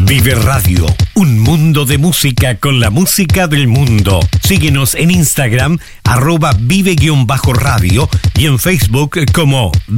Vive Radio, un mundo de música con la música del mundo. Síguenos en Instagram, @vive-radio y en Facebook como